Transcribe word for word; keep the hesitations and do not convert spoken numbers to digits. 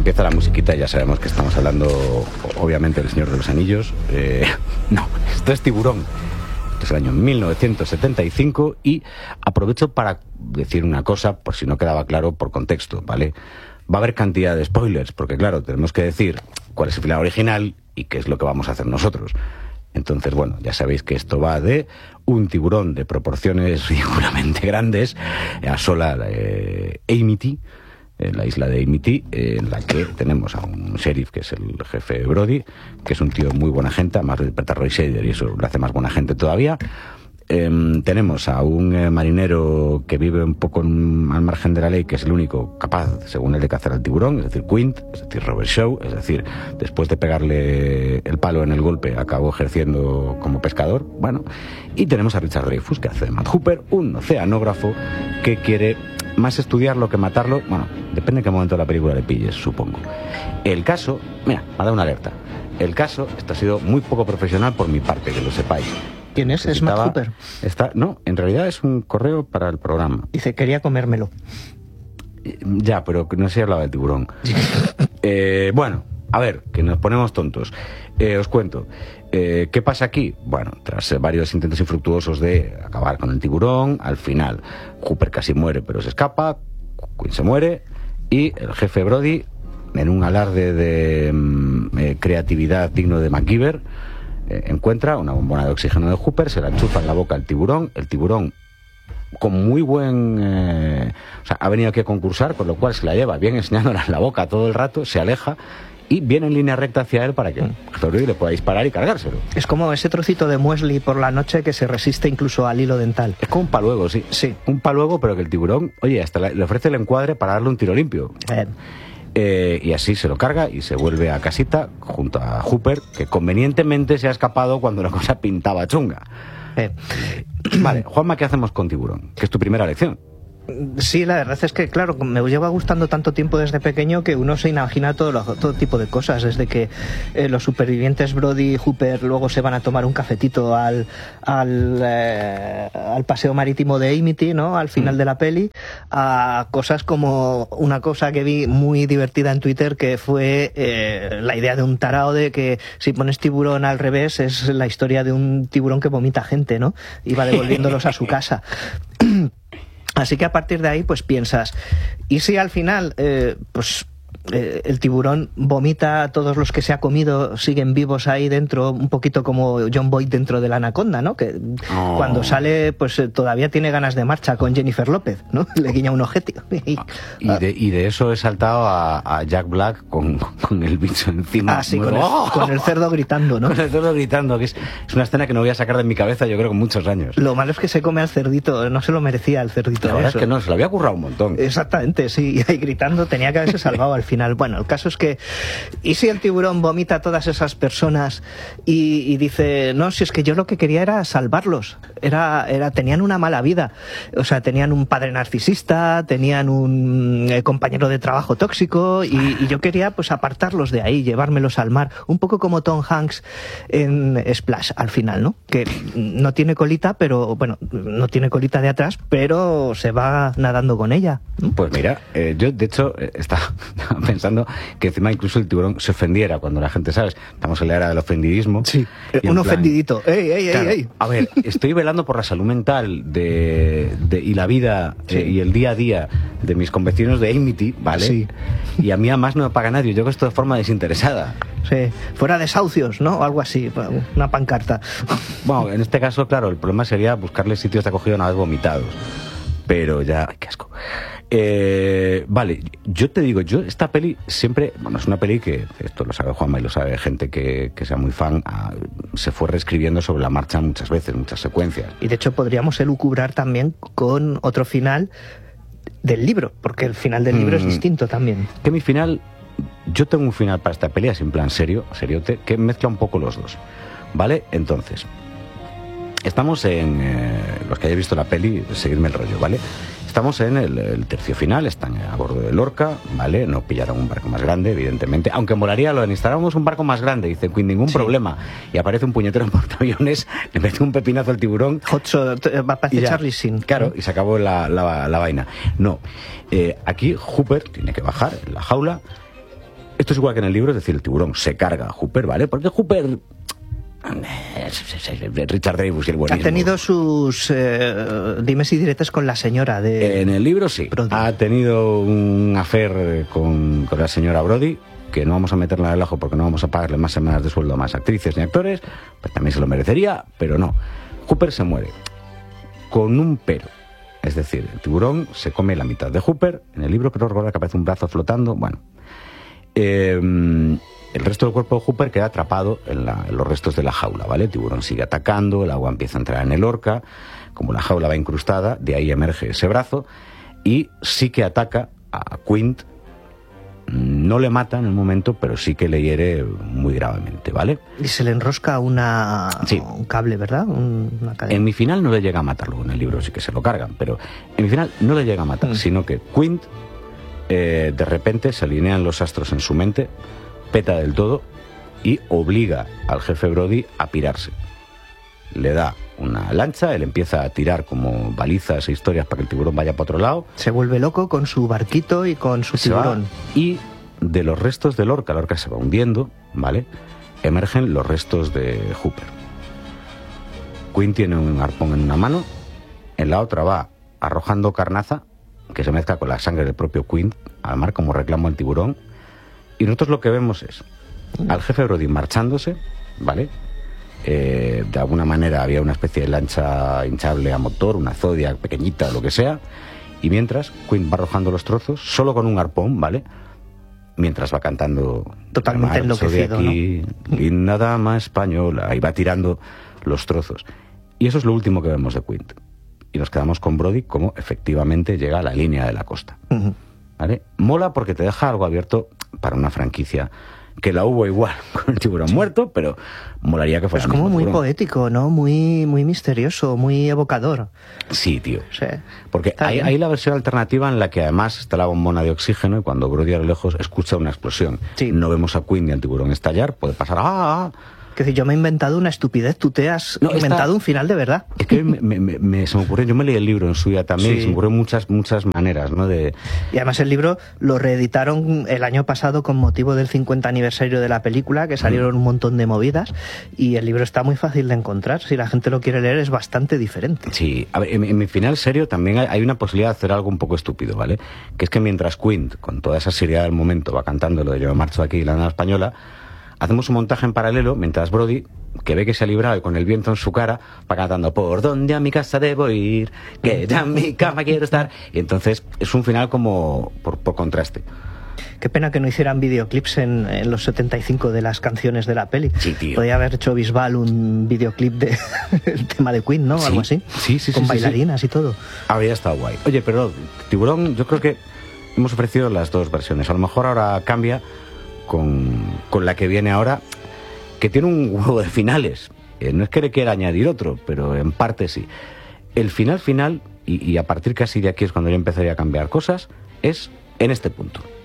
empieza la musiquita y ya sabemos que estamos hablando, obviamente, del Señor de los Anillos. Eh, no, esto es Tiburón. Esto es el año mil novecientos setenta y cinco y aprovecho para decir una cosa, por si no quedaba claro, por contexto, ¿vale? Va a haber cantidad de spoilers, porque claro, tenemos que decir cuál es el final original y qué es lo que vamos a hacer nosotros. Entonces, bueno, ya sabéis que esto va de un tiburón de proporciones ridículamente grandes asola eh, Amity, en la isla de Amity, eh, en la que tenemos a un sheriff que es el jefe Brody, que es un tío muy buena gente, además de interpretar Roy Scheider y eso lo hace más buena gente todavía. Eh, tenemos a un eh, marinero que vive un poco en, al margen de la ley, que es el único capaz, según él, de cazar al tiburón, es decir, Quint, es decir, Robert Shaw, es decir, después de pegarle el palo en el golpe, acabó ejerciendo como pescador. Bueno, y tenemos a Richard Dreyfuss, que hace de Matt Hooper, un oceanógrafo que quiere más estudiarlo que matarlo. Bueno, depende en qué momento de la película le pilles, supongo. El caso, mira, me ha dado una alerta. El caso, esto ha sido muy poco profesional por mi parte, que lo sepáis. ¿Quién es? ¿Es Matt Hooper? Está, no, en realidad es un correo para el programa. Dice, quería comérmelo. Ya, pero no sé si hablaba del tiburón. eh, bueno, a ver, que nos ponemos tontos. Eh, os cuento. Eh, ¿Qué pasa aquí? Bueno, tras eh, varios intentos infructuosos de acabar con el tiburón, al final Hooper casi muere, pero se escapa, Quinn se muere, y el jefe Brody, en un alarde de mm, eh, creatividad digno de MacGyver, encuentra una bombona de oxígeno de Hooper, se la enchufa en la boca al tiburón, el tiburón con muy buen... Eh, o sea, ha venido aquí a concursar, con lo cual se la lleva bien enseñándola en la boca todo el rato, se aleja y viene en línea recta hacia él para que Brody le pueda disparar y cargárselo. Es como ese trocito de muesli por la noche que se resiste incluso al hilo dental. Es como un paluego, sí. Sí. Un paluego, pero que el tiburón, oye, hasta le ofrece el encuadre para darle un tiro limpio. Eh. Eh, y así se lo carga y se vuelve a casita junto a Hooper, que convenientemente se ha escapado cuando la cosa pintaba chunga. Eh. Vale, Juanma, ¿qué hacemos con Tiburón? Que es tu primera lección. Sí, la verdad es que, claro, me lleva gustando tanto tiempo desde pequeño que uno se imagina todo, lo, todo tipo de cosas, desde que eh, los supervivientes Brody y Hooper luego se van a tomar un cafetito al, al, eh, al paseo marítimo de Amity, ¿no?, al final mm. de la peli, a cosas como una cosa que vi muy divertida en Twitter, que fue eh, la idea de un tarao de que si pones tiburón al revés es la historia de un tiburón que vomita gente, ¿no?, y va devolviéndolos a su casa. Así que a partir de ahí pues piensas, ¿y si al final eh, pues eh, el tiburón vomita a todos los que se ha comido, siguen vivos ahí dentro, un poquito como John Boyd dentro de la anaconda, ¿no? Que oh. cuando sale pues eh, todavía tiene ganas de marcha con Jennifer López, ¿no? Le guiña un ojete. y, de, y de eso he saltado a, a Jack Black con, con el bicho encima. Ah, sí, con el, oh. con el cerdo gritando, ¿no? Con el cerdo gritando, que es, es una escena que no voy a sacar de mi cabeza, yo creo, con muchos años. Lo malo es que se come al cerdito, no se lo merecía el cerdito. La verdad eso. es que no, se lo había currado un montón. Exactamente, sí, y ahí gritando, tenía que haberse salvado al final. Bueno, el caso es que, ¿y si el tiburón vomita a todas esas personas y, y dice, no, si es que yo lo que quería era salvarlos, era, era, tenían una mala vida, o sea, tenían un padre narcisista, tenían un eh, compañero de trabajo tóxico y, y yo quería pues apartarlos de ahí, llevármelos al mar, un poco como Tom Hanks en Splash al final, ¿no? Que no tiene colita, pero bueno, no tiene colita de atrás, pero se va nadando con ella, ¿no? Pues mira, eh, yo de hecho eh, estaba pensando que encima incluso el tiburón se ofendiera cuando la gente, ¿sabes? Estamos en la era del ofendidismo. Sí, un plan, ofendidito. ¡Ey, ey, claro, ey, ey! A ver, estoy velando por la salud mental de, de y la vida sí. eh, y el día a día de mis convecinos de Amity, ¿vale? Sí. Y a mí además no me paga nadie, yo hago esto de forma desinteresada. Sí, fuera desahucios, ¿no? O algo así, una pancarta. Bueno, en este caso, claro, el problema sería buscarle sitios de acogida una vez vomitados. Pero ya, ay, qué asco. Eh, vale, yo te digo, yo esta peli siempre, bueno, es una peli que, esto lo sabe Juanma y lo sabe gente que, que sea muy fan, ah, se fue reescribiendo sobre la marcha muchas veces, muchas secuencias. Y de hecho podríamos elucubrar también con otro final del libro, porque el final del libro mm, es distinto también. Que mi final, yo tengo un final para esta peli, así en plan serio, seriote, que mezcla un poco los dos, ¿vale? Entonces, estamos en, eh, los que hayáis visto la peli, seguidme el rollo, ¿vale? Estamos en el, el tercio final, están a bordo de Lorca, ¿vale? No pillaron un barco más grande, evidentemente, aunque molaría lo de instalamos un barco más grande, dice Quinn, ningún sí. problema, y aparece un puñetero en portaaviones, le mete un pepinazo al tiburón, Hot Shot, va a parecer Charlie Sheen. Claro, y se acabó la, la, la vaina. No, eh, aquí Hooper tiene que bajar en la jaula Esto es igual que en el libro, es decir, el tiburón se carga a Hooper, ¿vale? Porque Hooper... Richard Dreyfuss y el buenismo. Ha tenido sus eh, dimes y diretes con la señora de... En el libro sí. Brody. Ha tenido un affair con, con la señora Brody, que no vamos a meterla en el ajo porque no vamos a pagarle más semanas de sueldo a más actrices ni actores, pues también se lo merecería, pero no. Hooper se muere. Con un pero. Es decir, el tiburón se come la mitad de Hooper. En el libro creo recordar que aparece un brazo flotando. Bueno. Eh... El resto del cuerpo de Hooper queda atrapado en, la, en los restos de la jaula, ¿vale? El tiburón sigue atacando, el agua empieza a entrar en el orca, como la jaula va incrustada, de ahí emerge ese brazo, y sí que ataca a Quint, no le mata en el momento, pero sí que le hiere muy gravemente, ¿vale? Y se le enrosca una, sí. un cable, ¿verdad? Un, una cadena. En mi final no le llega a matarlo, en el libro sí que se lo cargan, pero en mi final no le llega a matar, mm. sino que Quint, eh, de repente se alinean los astros en su mente, peta del todo y obliga al jefe Brody a pirarse. Le da una lancha, él empieza a tirar como balizas e historias para que el tiburón vaya para otro lado. Se vuelve loco con su barquito y con su tiburón. Y de los restos del orca, la orca se va hundiendo, ¿vale? Emergen los restos de Hooper. Quint tiene un arpón en una mano, en la otra va arrojando carnaza que se mezcla con la sangre del propio Quint, al mar como reclamo al tiburón. Y nosotros lo que vemos es al jefe Brody marchándose, ¿vale? Eh, de alguna manera había una especie de lancha hinchable a motor, una Zodiac pequeñita o lo que sea, y mientras Quint va arrojando los trozos, solo con un arpón, ¿vale? Mientras va cantando... Totalmente enloquecido, aquí, ¿no? Linda dama española, y va tirando los trozos. Y eso es lo último que vemos de Quint. Y nos quedamos con Brody como efectivamente llega a la línea de la costa. Uh-huh. ¿Vale? Mola porque te deja algo abierto para una franquicia que la hubo igual con el tiburón sí. muerto, pero molaría que fuera es como muy tiburón. Poético, ¿no? Muy, muy misterioso, muy evocador. Sí, tío. Sí. Porque hay, hay la versión alternativa en la que además está la bombona de oxígeno y cuando Brody a lo lejos escucha una explosión. Sí. No vemos a Quint ni al tiburón estallar, puede pasar... ¡Ah! ah! Que decir, yo me he inventado una estupidez, tú te has no, inventado esta... un final de verdad. Es que me, me, me, se me ocurrió, yo me leí el libro en su día también, sí. y se me ocurrió muchas, muchas maneras, ¿no? De... Y además el libro lo reeditaron el año pasado con motivo del cincuenta aniversario de la película, que salieron mm. un montón de movidas, y el libro está muy fácil de encontrar, si la gente lo quiere leer es bastante diferente. Sí, a ver, en, en mi final serio también hay, hay una posibilidad de hacer algo un poco estúpido, ¿vale? Que es que mientras Quint, con toda esa seriedad del momento, va cantando lo de Yo me marcho aquí, la nada española, hacemos un montaje en paralelo mientras Brody, que ve que se ha librado y con el viento en su cara, va cantando ¿por dónde a mi casa debo ir? Que ya en mi cama quiero estar. Y entonces es un final como por, por contraste. Qué pena que no hicieran videoclips en, en los setenta y cinco de las canciones de la peli. Sí, tío. Podría haber hecho Bisbal un videoclip de el tema de Queen, ¿no? Sí, algo así. Sí, sí, Con sí, bailarinas sí. y todo. Habría estado guay. Oye, pero Tiburón, yo creo que hemos ofrecido las dos versiones. A lo mejor ahora cambia con, con la que viene ahora, que tiene un huevo de finales. Eh, no es que le quiera añadir otro, pero en parte sí. El final final, y, y a partir casi de aquí es cuando yo empezaría a cambiar cosas, es en este punto.